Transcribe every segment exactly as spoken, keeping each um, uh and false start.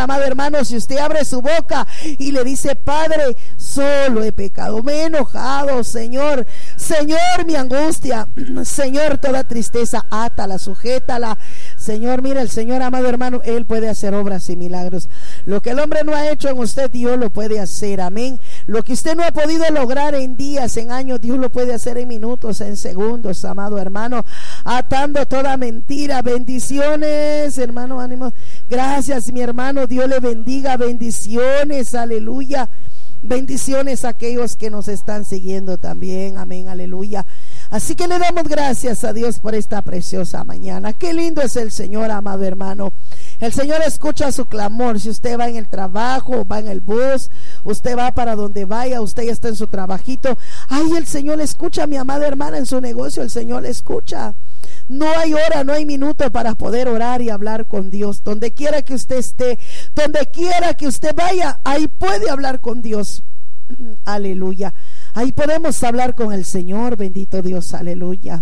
amado hermano, si usted abre su boca y le dice: Padre, solo he pecado, me he enojado, Señor, Señor, mi angustia, Señor, toda tristeza, átala, sujétala, Señor. Mira, el Señor, amado hermano, Él puede hacer obras y milagros. Lo que el hombre no ha hecho en usted, Dios lo puede hacer, amén. Lo que usted no ha podido lograr en días, en años, Dios lo puede hacer en minutos, en segundos, amado hermano, atando toda mentira. Bendiciones, hermano, ánimo. Gracias, mi hermano, Dios le bendiga. Bendiciones, aleluya. Bendiciones a aquellos que nos están siguiendo también, amén, aleluya. Así que le damos gracias a Dios por esta preciosa mañana. Qué lindo es el Señor, amado hermano. El Señor escucha su clamor. Si usted va en el trabajo, va en el bus, usted va para donde vaya, usted ya está en su trabajito, ay, el Señor le escucha, mi amada hermana, en su negocio, el Señor le escucha. No hay hora, no hay minuto para poder orar y hablar con Dios. Donde quiera que usted esté, donde quiera que usted vaya, ahí puede hablar con Dios. Aleluya. Ahí podemos hablar con el Señor, bendito Dios, aleluya.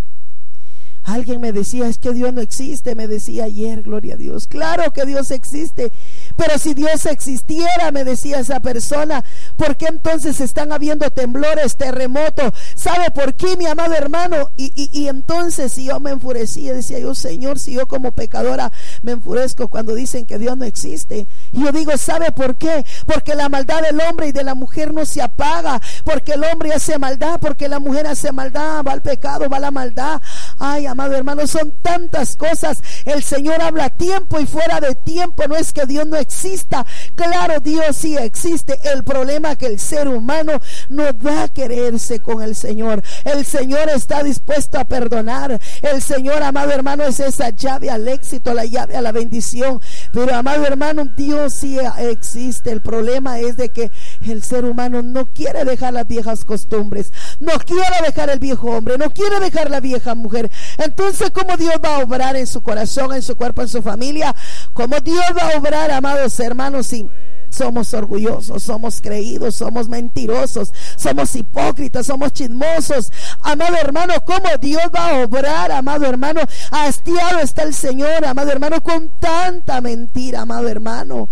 Alguien me decía: es que Dios no existe, me decía ayer, gloria a Dios. Claro que Dios existe, pero si Dios existiera, me decía esa persona, ¿por qué entonces están habiendo temblores, terremotos? ¿Sabe por qué, mi amado hermano? Y, y, y entonces si yo me enfurecía, decía yo: Señor, si yo como pecadora me enfurezco cuando dicen que Dios no existe. Y yo digo: ¿sabe por qué? Porque la maldad del hombre y de la mujer no se apaga, porque el hombre hace maldad, porque la mujer hace maldad, va al pecado, va a la maldad. Ay, amado hermano, son tantas cosas. El Señor habla a tiempo y fuera de tiempo. No es que Dios no exista. Claro, Dios sí existe. El problema es que el ser humano no va a quererse con el Señor. El Señor está dispuesto a perdonar. El Señor, amado hermano, es esa llave al éxito, la llave a la bendición. Pero, amado hermano, Dios sí existe. El problema es de que el ser humano no quiere dejar las viejas costumbres, no quiere dejar el viejo hombre, no quiere dejar la vieja mujer. Entonces, ¿cómo Dios va a obrar en su corazón, en su cuerpo, en su familia? ¿Cómo Dios va a obrar, amados hermanos, si somos orgullosos, somos creídos, somos mentirosos, somos hipócritas, somos chismosos? Amado hermano, ¿cómo Dios va a obrar, amado hermano? Hastiado está el Señor, amado hermano, con tanta mentira, amado hermano.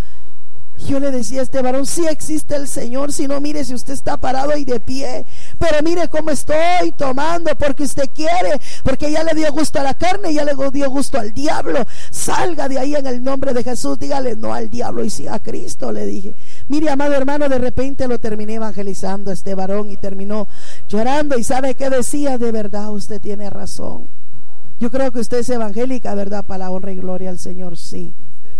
Yo le decía a este varón: sí existe el Señor. Si no, mire, si usted está parado y de pie, pero mire cómo estoy tomando, porque usted quiere, porque ya le dio gusto a la carne, ya le dio gusto al diablo. Salga de ahí en el nombre de Jesús. Dígale no al diablo y sí a Cristo, le dije. Mire, amado hermano, de repente lo terminé evangelizando a este varón y terminó llorando. ¿Y sabe qué decía? De verdad, usted tiene razón. Yo creo que usted es evangélica, ¿verdad? Para la honra y gloria al Señor. Sí.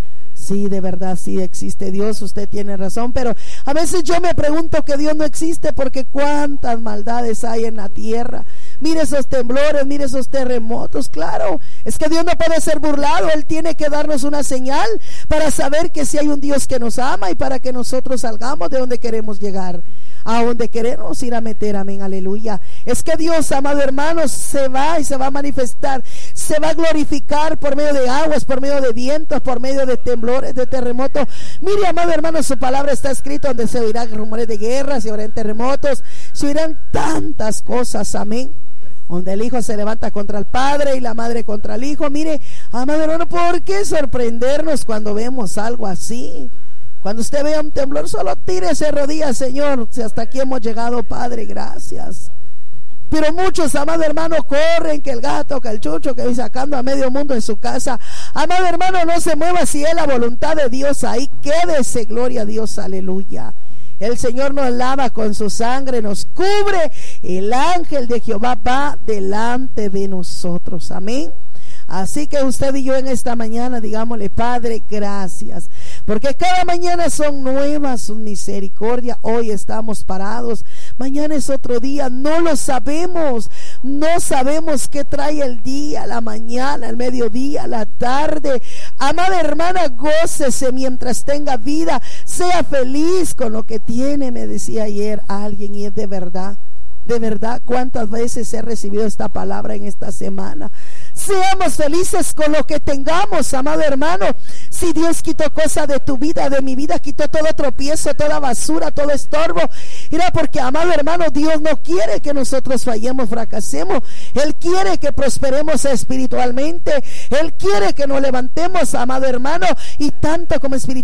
Sí, de verdad, sí existe Dios, usted tiene razón. Pero a veces yo me pregunto que Dios no existe, porque cuántas maldades hay en la tierra. Mire esos temblores, mire esos terremotos. Claro, es que Dios no puede ser burlado. Él tiene que darnos una señal para saber que si hay un Dios que nos ama, y para que nosotros salgamos de donde queremos llegar, a donde queremos ir a meter, amén, aleluya. Es que Dios, amado hermano, se va y se va a manifestar, se va a glorificar por medio de aguas, por medio de vientos, por medio de temblores, de terremotos. Mire, amado hermano, su palabra está escrita donde se oirán rumores de guerra, se oirán terremotos, se oirán tantas cosas, amén. Donde el hijo se levanta contra el padre y la madre contra el hijo. Mire, amado hermano, ¿por qué sorprendernos cuando vemos algo así? Cuando usted vea un temblor, solo tírese rodillas: Señor, si hasta aquí hemos llegado, Padre, gracias. Pero muchos, amado hermano, corren que el gato, que el chucho, que sacando a medio mundo en su casa. Amado hermano, no se mueva si es la voluntad de Dios. Ahí quédese, gloria a Dios, aleluya. El Señor nos lava con su sangre, nos cubre. El ángel de Jehová va delante de nosotros, amén. Así que usted y yo en esta mañana digámosle: Padre, gracias, porque cada mañana son nuevas sus misericordias. Hoy estamos parados, mañana es otro día, no lo sabemos. No sabemos qué trae el día, la mañana, el mediodía, la tarde. Amada hermana, gócese mientras tenga vida, sea feliz con lo que tiene, me decía ayer alguien, y es de verdad. De verdad, cuántas veces he recibido esta palabra en esta semana. Seamos felices con lo que tengamos, amado hermano. Si Dios quitó cosas de tu vida, de mi vida, quitó todo tropiezo, toda basura, todo estorbo, mira, porque, amado hermano, Dios no quiere que nosotros fallemos, fracasemos. Él quiere que prosperemos espiritualmente. Él quiere que nos levantemos, amado hermano, y tanto como espiritualmente